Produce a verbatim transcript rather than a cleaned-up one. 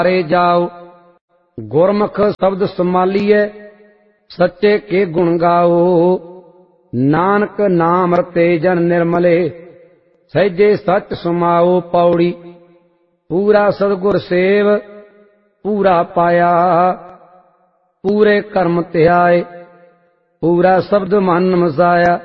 रे जाओ। गुरमुख शब्द संभालिए सच्चे के गुण गाओ। नानक नाम रते जन निर्मले सहजे सच समाओ। पौड़ी पूरा सतगुर सेव पूरा पाया पूरे कर्म त्याए पूरा शब्द मन मसाया।